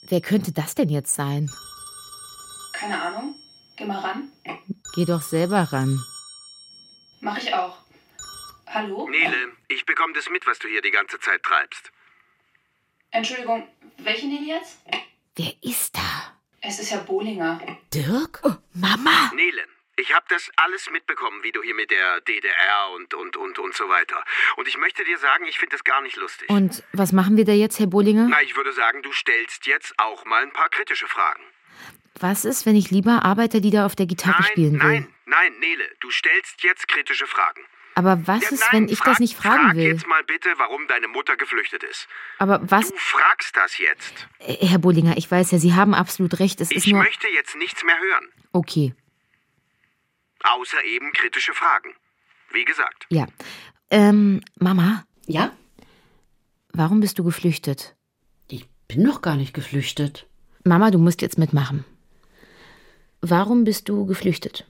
Wer könnte das denn jetzt sein? Keine Ahnung. Geh mal ran. Geh doch selber ran. Mach ich auch. Hallo? Nele, ich bekomme das mit, was du hier die ganze Zeit treibst. Entschuldigung, welche Nele jetzt? Wer ist da? Es ist Herr Bohlinger. Dirk? Oh, Mama! Nele, ich habe das alles mitbekommen, wie du hier mit der DDR und so weiter. Und ich möchte dir sagen, ich finde das gar nicht lustig. Und was machen wir da jetzt, Herr Bohlinger? Na, ich würde sagen, du stellst jetzt auch mal ein paar kritische Fragen. Was ist, wenn ich lieber Arbeiterlieder auf der Gitarre spielen will? Nein, Nele, du stellst jetzt kritische Fragen. Aber was ist, wenn ich das nicht fragen will? Frag jetzt mal bitte, warum deine Mutter geflüchtet ist. Aber was... Du fragst das jetzt. Herr Bohlinger, ich weiß ja, Sie haben absolut recht. Ich möchte jetzt nichts mehr hören. Okay. Außer eben kritische Fragen. Wie gesagt. Ja. Mama? Ja? Warum bist du geflüchtet? Ich bin noch gar nicht geflüchtet. Mama, du musst jetzt mitmachen. Warum bist du geflüchtet?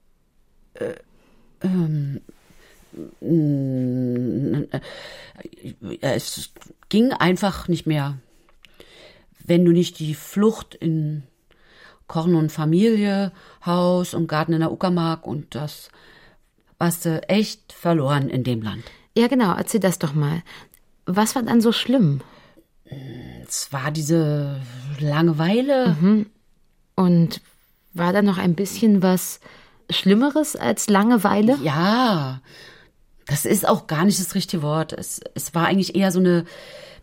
Es ging einfach nicht mehr. Wenn du nicht die Flucht in Kochen und Familie, Haus und Garten in der Uckermark und das warst du echt verloren in dem Land. Ja, genau, erzähl das doch mal. Was war dann so schlimm? Es war diese Langeweile. Und war da noch ein bisschen was Schlimmeres als Langeweile? Ja, das ist auch gar nicht das richtige Wort. Es war eigentlich eher so eine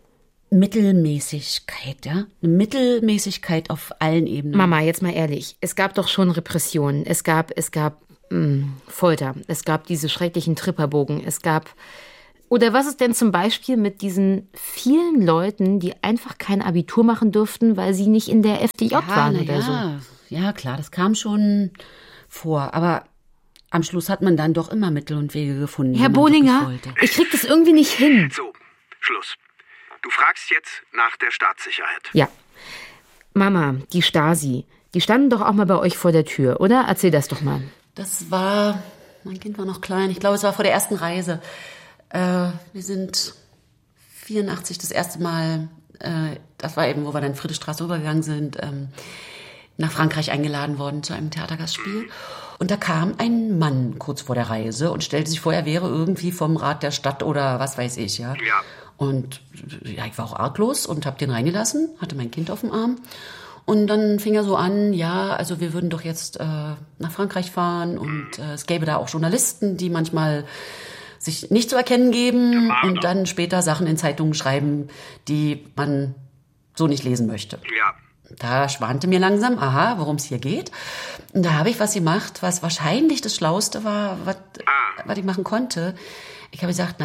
Mittelmäßigkeit, ja? Eine Mittelmäßigkeit auf allen Ebenen. Mama, jetzt mal ehrlich. Es gab doch schon Repressionen. Es gab Folter. Es gab diese schrecklichen Tripperbogen. Es gab... Oder was ist denn zum Beispiel mit diesen vielen Leuten, die einfach kein Abitur machen durften, weil sie nicht in der FDJ waren oder so? Ja, klar, das kam schon vor. Aber am Schluss hat man dann doch immer Mittel und Wege gefunden. Herr Bohlinger, ich krieg das irgendwie nicht hin. So, Schluss. Du fragst jetzt nach der Staatssicherheit. Ja. Mama, die Stasi, die standen doch auch mal bei euch vor der Tür, oder? Erzähl das doch mal. Das war, mein Kind war noch klein, ich glaube, es war vor der ersten Reise. Wir sind 84 das erste Mal, das war eben, wo wir dann Friedrichstraße rübergegangen sind, nach Frankreich eingeladen worden zu einem Theatergastspiel. Und da kam ein Mann kurz vor der Reise und stellte sich vor, er wäre irgendwie vom Rat der Stadt oder was weiß ich, ja. Ja. Und ja, ich war auch arglos und habe den reingelassen, hatte mein Kind auf dem Arm. Und dann fing er so an, ja, also wir würden doch jetzt nach Frankreich fahren und es gäbe da auch Journalisten, die manchmal sich nicht zu erkennen geben und dann später Sachen in Zeitungen schreiben, die man so nicht lesen möchte. Ja. Da schwante mir langsam, worum es hier geht. Und da habe ich was gemacht, was wahrscheinlich das Schlauste war, was ich machen konnte. Ich habe gesagt,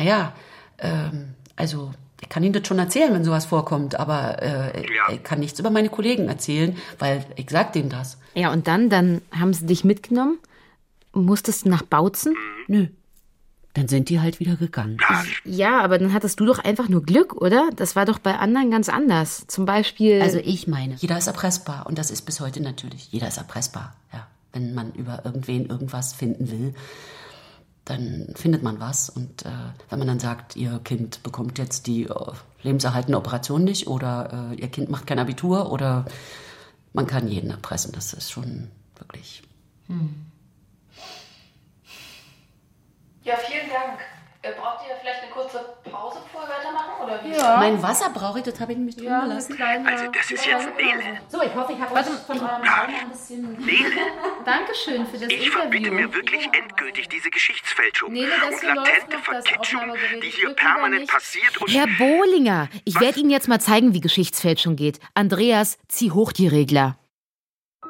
also ich kann Ihnen das schon erzählen, wenn sowas vorkommt, aber ich kann nichts über meine Kollegen erzählen, weil ich sag denen das. Ja, und dann haben sie dich mitgenommen? Musstest du nach Bautzen? Nö. Dann sind die halt wieder gegangen. Ja, aber dann hattest du doch einfach nur Glück, oder? Das war doch bei anderen ganz anders. Zum Beispiel... Also ich meine, jeder ist erpressbar. Und das ist bis heute natürlich. Jeder ist erpressbar. Ja. Wenn man über irgendwen irgendwas finden will, dann findet man was. Und wenn man dann sagt, ihr Kind bekommt jetzt die lebenserhaltende Operation nicht oder ihr Kind macht kein Abitur oder man kann jeden erpressen. Das ist schon wirklich... Ja, vielen Dank. Braucht ihr vielleicht eine kurze Pause, bevor wir weitermachen? Oder wie? Ja. Mein Wasser brauche ich, das habe ich nämlich drin gelassen. Also das ist jetzt Nele. So, ich hoffe, ich habe euch von eurem Raum ein bisschen... Nele, Dankeschön für das ich Interview. verbitte mir wirklich endgültig diese Geschichtsfälschung Nele, das und hier läuft latente noch, das Verkitschung, Aufnahmegerät. die Ich hier drück lieber permanent nicht. passiert. Und Herr Bohlinger, ich werde Ihnen jetzt mal zeigen, wie Geschichtsfälschung geht. Andreas, zieh hoch die Regler.